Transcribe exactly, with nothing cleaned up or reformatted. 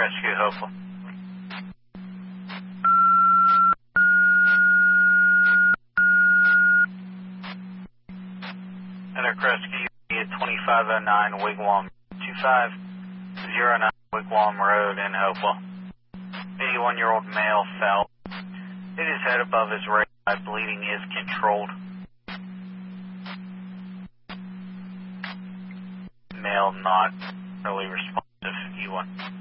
Rescue, hopeful. Medic Rescue at twenty-five oh nine Wigwam, two five oh nine Wigwam Road in Hopewell. eighty-one-year-old male fell. Hit his head above his right eye. Bleeding is controlled. Male not really responsive. E one.